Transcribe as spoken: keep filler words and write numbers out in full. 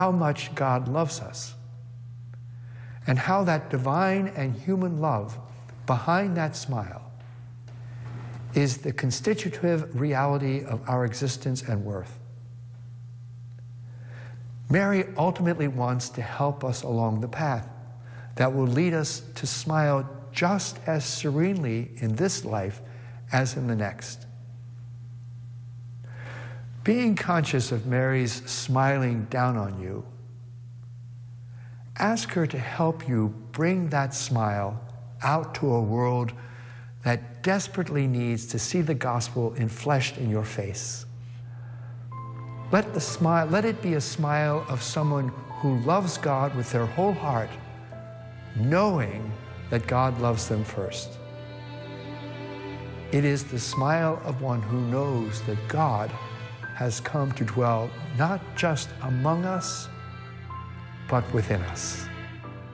how much God loves us, and how that divine and human love behind that smile is the constitutive reality of our existence and worth. Mary ultimately wants to help us along the path that will lead us to smile just as serenely in this life as in the next. Being conscious of Mary's smiling down on you, ask her to help you bring that smile out to a world that desperately needs to see the gospel enfleshed in your face. Let the smile, let it be a smile of someone who loves God with their whole heart, knowing that God loves them first. It is the smile of one who knows that God has come to dwell not just among us, but within us.